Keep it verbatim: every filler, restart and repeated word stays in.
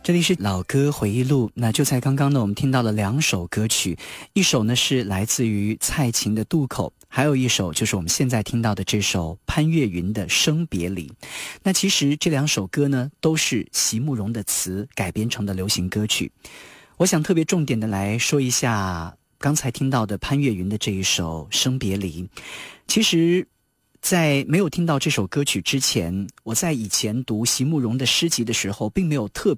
这里是老歌回忆录。那就在刚刚呢，我们听到了两首歌曲，一首呢是来自于蔡琴的《渡口》，还有一首就是我们现在听到的这首潘越云的《生别离》。那其实这两首歌呢都是席慕容的词改编成的流行歌曲。我想特别重点的来说一下刚才听到的潘越云的这一首《生别离》。其实在没有听到这首歌曲之前，我在以前读席慕容的诗集的时候并没有特